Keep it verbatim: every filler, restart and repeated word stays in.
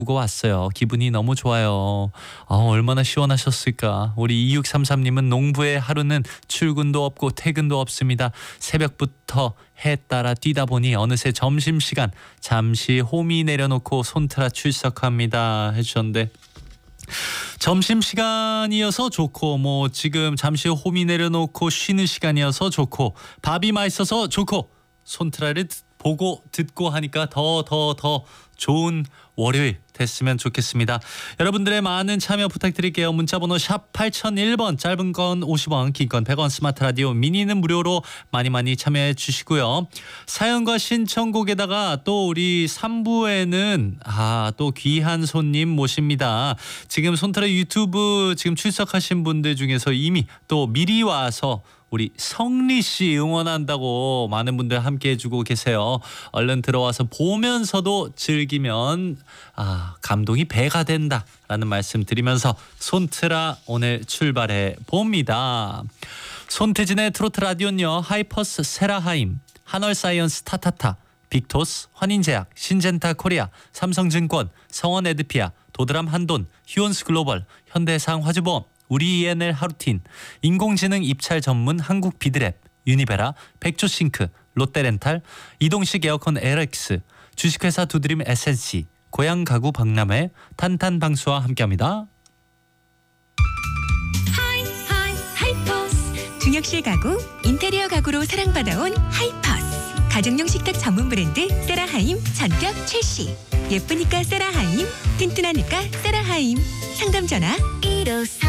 보고 왔어요. 기분이 너무 좋아요. 아, 얼마나 시원하셨을까. 우리 이육삼삼님은 농부의 하루는 출근도 없고 퇴근도 없습니다. 새벽부터 해 따라 뛰다 보니 어느새 점심시간 잠시 홈이 내려놓고 손트라 출석합니다 해주셨는데, 점심시간이어서 좋고 뭐 지금 잠시 홈이 내려놓고 쉬는 시간이어서 좋고 밥이 맛있어서 좋고 손트라를 보고 듣고 하니까 더 더 더 좋은 월요일 됐으면 좋겠습니다. 여러분들의 많은 참여 부탁드릴게요. 문자번호 샵 팔공공일 번, 짧은 건 오십 원, 긴 건 백 원, 스마트 라디오 미니는 무료로 많이 많이 참여해 주시고요. 사연과 신청곡에다가 또 우리 삼 부에는 아, 또 귀한 손님 모십니다. 지금 손트라 유튜브 지금 출석하신 분들 중에서 이미 또 미리 와서 우리 성리 씨 응원한다고 많은 분들 함께 해주고 계세요. 얼른 들어와서 보면서도 즐기면 아, 감동이 배가 된다라는 말씀 드리면서 손트라 오늘 출발해 봅니다. 손태진의 트로트 라디오는요, 하이퍼스 세라하임, 한월사이언스 타타타, 빅토스, 환인제약, 신젠타 코리아, 삼성증권, 성원 에드피아, 도드람 한돈, 휴원스 글로벌, 현대해상 화주보험, 우리 이엔엘 하루틴, 인공지능 입찰 전문 한국 비드랩, 유니베라, 백조싱크, 롯데렌탈, 이동식 에어컨 엘엑스, 주식회사 두드림 에스엔씨, 고향 가구 박람회, 탄탄방수와 함께합니다. 하이 하이 하이퍼스, 중역실 가구, 인테리어 가구로 사랑받아온 하이퍼스, 가정용 식탁 전문 브랜드 세라하임 전격 출시. 예쁘니까 세라하임, 튼튼하니까 세라하임. 상담 전화 일오삼